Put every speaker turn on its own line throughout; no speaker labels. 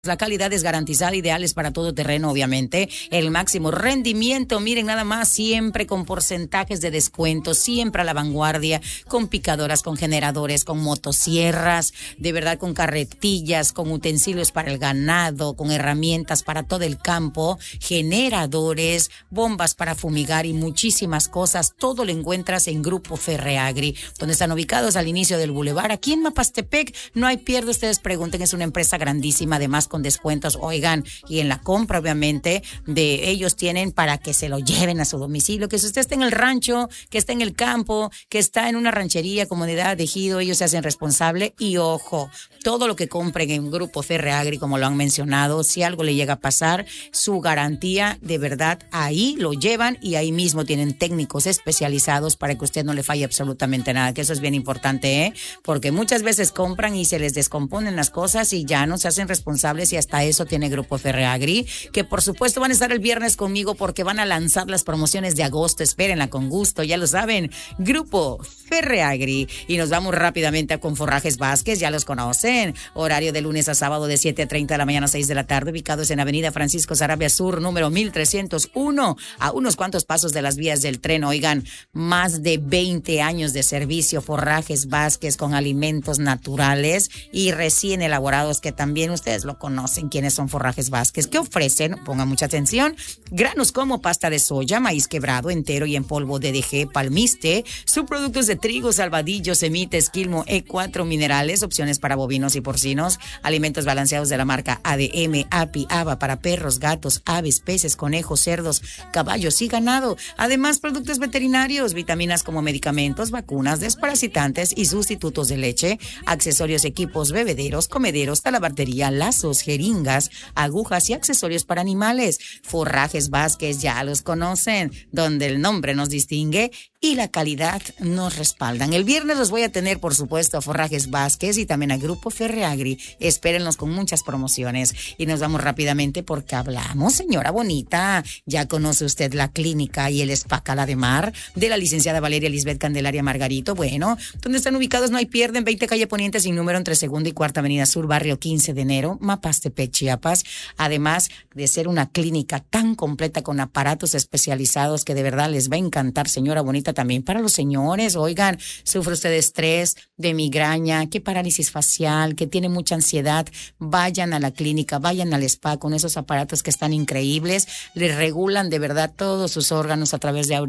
La calidad es garantizada, ideales para todo terreno, obviamente. El máximo rendimiento, miren nada más, siempre con porcentajes de descuento, siempre a la vanguardia, con picadoras, con generadores, con motosierras, de verdad con carretillas, con utensilios para el ganado, con herramientas para todo el campo, generadores, bombas para fumigar y muchísimas cosas. Todo lo encuentras en Grupo Ferreagri, donde están ubicados al inicio del bulevar. Aquí en Mapastepec no hay pierde, ustedes pregunten, es una empresa grandísima, además con descuentos, oigan, y en la compra obviamente de ellos tienen para que se lo lleven a su domicilio, que si usted está en el rancho, que está en el campo, que está en una ranchería, comunidad de ejido, ellos se hacen responsable y ojo, todo lo que compren en Grupo Ferreagri, como lo han mencionado, si algo le llega a pasar, su garantía de verdad ahí lo llevan y ahí mismo tienen técnicos especializados para que usted no le falle absolutamente nada, que eso es bien importante, porque muchas veces compran y se les descomponen las cosas y ya no se hacen responsables, y hasta eso tiene Grupo Ferreagri, que por supuesto van a estar el viernes conmigo porque van a lanzar las promociones de agosto. Espérenla con gusto, ya lo saben, Grupo Ferreagri. Y nos vamos rápidamente con Forrajes Vázquez, ya los conocen, horario de lunes a sábado de 7:30 de la mañana a 6 de la tarde, ubicados en Avenida Francisco Sarabia Sur, número 1301, a unos cuantos pasos de las vías del tren. Oigan, más de 20 años de servicio, Forrajes Vázquez, con alimentos naturales y recién elaborados, que también ustedes lo conocen quiénes son Forrajes Vázquez, que ofrecen, pongan mucha atención, granos como pasta de soya, maíz quebrado, entero y en polvo, DDG, palmiste, subproductos de trigo, salvadillo, semita, esquilmo, E4 minerales, opciones para bovinos y porcinos, alimentos balanceados de la marca ADM, API, ABA para perros, gatos, aves, peces, conejos, cerdos, caballos y ganado. Además, productos veterinarios, vitaminas como medicamentos, vacunas, desparasitantes y sustitutos de leche, accesorios, equipos, bebederos, comederos, talabartería, lazos, jeringas, agujas y accesorios para animales. Forrajes Vázquez, ya los conocen, donde el nombre nos distingue y la calidad nos respaldan. El viernes los voy a tener, por supuesto, a Forrajes Vázquez y también a Grupo Ferreagri. Espérenlos con muchas promociones. Y nos vamos rápidamente porque hablamos, señora bonita. Ya conoce usted la clínica y el spa Cala de Mar de la licenciada Valeria Lisbeth Candelaria Margarito. Bueno, donde están ubicados no hay pierde, en 20 calle Poniente sin número, entre Segunda y Cuarta Avenida Sur, barrio 15 de enero, Mapastepec, Chiapas. Además de ser una clínica tan completa con aparatos especializados que de verdad les va a encantar, señora bonita. También para los señores, oigan, sufre usted de estrés, de migraña, que parálisis facial, que tiene mucha ansiedad, vayan a la clínica, vayan al spa con esos aparatos que están increíbles, les regulan de verdad todos sus órganos a través de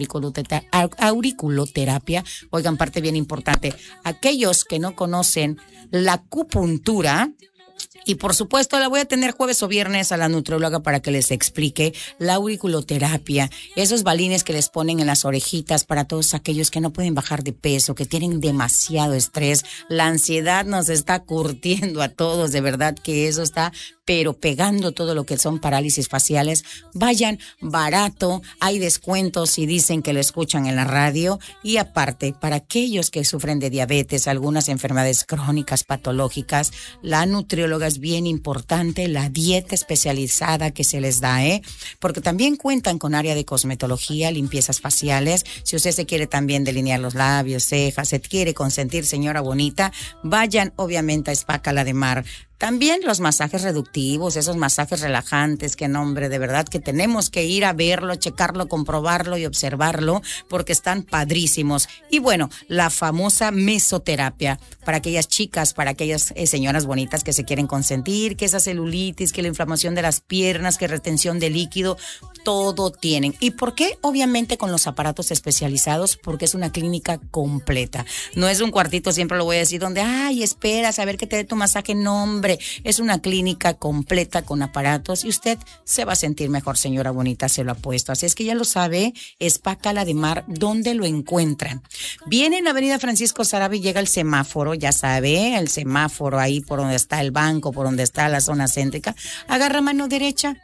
auriculoterapia. Oigan, parte bien importante, aquellos que no conocen la acupuntura, y por supuesto la voy a tener jueves o viernes a la nutrióloga para que les explique la auriculoterapia, esos balines que les ponen en las orejitas para todos aquellos que no pueden bajar de peso, que tienen demasiado estrés. La ansiedad nos está curtiendo a todos, de verdad que eso está pero pegando todo lo que son parálisis faciales. Vayan, barato, hay descuentos si dicen que lo escuchan en la radio, y aparte, para aquellos que sufren de diabetes, algunas enfermedades crónicas, patológicas, la nutrióloga es bien importante, la dieta especializada que se les da, porque también cuentan con área de cosmetología, limpiezas faciales. Si usted se quiere también delinear los labios, cejas, se quiere consentir, señora bonita, vayan obviamente a Spa Cala de Mar. También los masajes reductivos, esos masajes relajantes, que nombre, de verdad que tenemos que ir a verlo, checarlo, comprobarlo y observarlo, porque están padrísimos. Y bueno, la famosa mesoterapia, para aquellas chicas, para aquellas señoras bonitas que se quieren consentir, que esa celulitis, que la inflamación de las piernas, que retención de líquido, todo tienen. ¿Y por qué? Obviamente con los aparatos especializados, porque es una clínica completa. No es un cuartito, siempre lo voy a decir, donde, ay, esperas a ver que te dé tu masaje. No, hombre, es una clínica completa con aparatos y usted se va a sentir mejor, señora bonita, se lo apuesto. Así es que ya lo sabe, Spa Cala de Mar, ¿dónde lo encuentran? Viene en la Avenida Francisco Sarabia y llega el semáforo, ya sabe, el semáforo ahí por donde está el banco, por donde está la zona céntrica. Agarra mano derecha,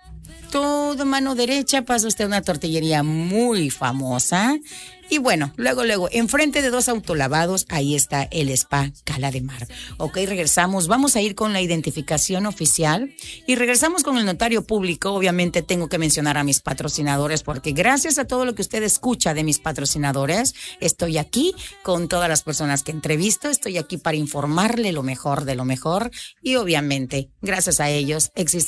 todo mano derecha pasa usted a una tortillería muy famosa. Y bueno, luego, enfrente de 2 autolavados, ahí está el Spa Cala de Mar. Ok, regresamos. Vamos a ir con la identificación oficial y regresamos con el notario público. Obviamente tengo que mencionar a mis patrocinadores porque gracias a todo lo que usted escucha de mis patrocinadores, estoy aquí con todas las personas que entrevisto. Estoy aquí para informarle lo mejor de lo mejor y obviamente, gracias a ellos, existe